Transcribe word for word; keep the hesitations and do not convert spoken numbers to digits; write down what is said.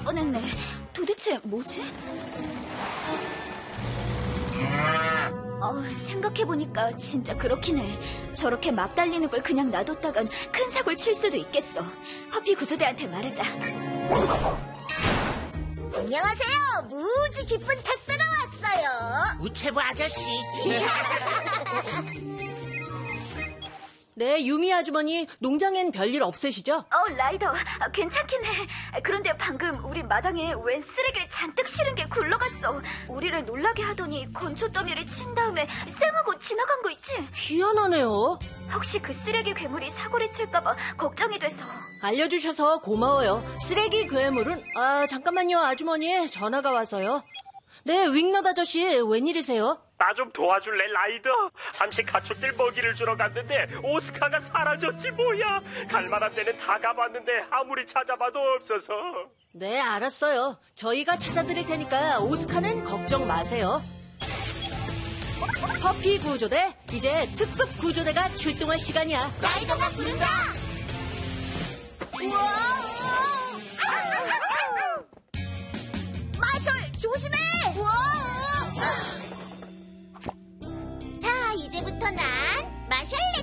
뻔했네. 도대체 뭐지? 어, 생각해보니까 진짜 그렇긴 해. 저렇게 막 달리는 걸 그냥 놔뒀다간 큰 사고를 칠 수도 있겠어. 허피 구조대한테 말하자. 안녕하세요. 무지 기쁜 택배가 왔어요. 우체부 아저씨. 네, 유미 아주머니, 농장엔 별일 없으시죠? 어, 라이더, 아, 괜찮긴 해. 그런데 방금 우리 마당에 웬 쓰레기를 잔뜩 실은 게 굴러갔어. 우리를 놀라게 하더니 건초 더미를 친 다음에 쌩하고 지나간 거 있지? 희한하네요. 혹시 그 쓰레기 괴물이 사고를 칠까봐 걱정이 돼서. 알려주셔서 고마워요. 쓰레기 괴물은, 아, 잠깐만요, 아주머니. 전화가 와서요. 네, 윙넛 아저씨, 웬일이세요? 나 좀 도와줄래, 라이더? 잠시 가축들 먹이를 주러 갔는데 오스카가 사라졌지 뭐야. 갈만한 데는 다 가봤는데 아무리 찾아봐도 없어서. 네, 알았어요. 저희가 찾아드릴 테니까 오스카는 걱정 마세요. 퍼피 구조대, 이제 특급 구조대가 출동할 시간이야. 라이더가 부른다. 우와! 마셜, 조심해! 우와! 자, 이제부터 난 마셜